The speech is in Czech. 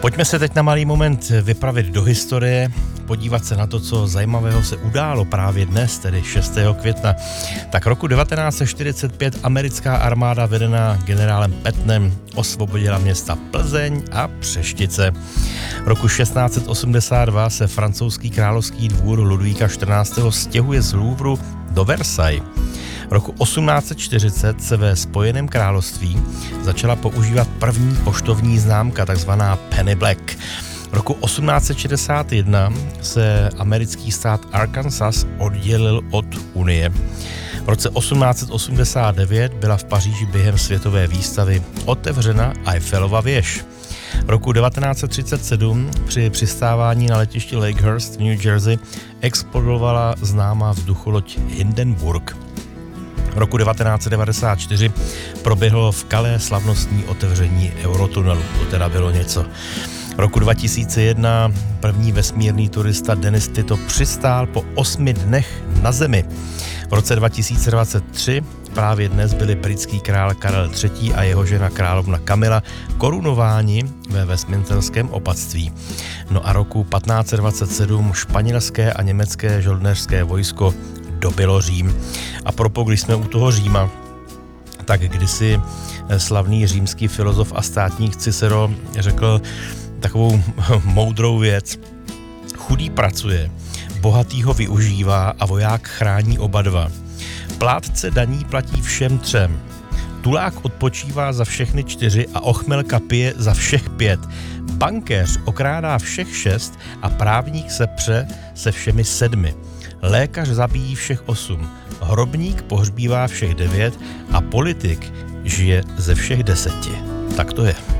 Pojďme se teď na malý moment vypravit do historie, podívat se na to, co zajímavého se událo právě dnes, tedy 6. května. Tak roku 1945 americká armáda vedená generálem Pattonem osvobodila města Plzeň a Přeštice. Roku 1682 se francouzský královský dvůr Ludvíka XIV. Stěhuje z Louvru do Versailles. Roku 1840 se ve Spojeném království začala používat první poštovní známka, takzvaná Penny Black. Roku 1861 se americký stát Arkansas oddělil od Unie. V roce 1889 byla v Paříži během světové výstavy otevřena Eiffelova věž. Roku 1937 při přistávání na letišti Lakehurst v New Jersey explodovala známá vzducholoď Hindenburg. Roku 1994 proběhlo v Calais slavnostní otevření Eurotunelu. To teda bylo něco. Roku 2001 první vesmírný turista Dennis Tito přistál po 8 dnech na Zemi. V roce 2023 právě dnes byli britský král Karel III. A jeho žena královna Kamila korunováni ve Westminsterském opatství. No a roku 1527 španělské a německé žoldnéřské vojsko dobylo Řím. A propo, když jsme u toho Říma, tak kdysi slavný římský filozof a státník Cicero řekl takovou moudrou věc. Chudý pracuje, bohatý ho využívá a voják chrání oba dva. Plátce daní platí všem třem. Tulák odpočívá za všechny 4 a ochmelka pije za všech 5. Bankéř okrádá všech 6 a právník se pře se všemi 7. Lékař zabíjí všech 8. Hrobník pohřbívá všech 9 a politik žije ze všech 10. Tak to je.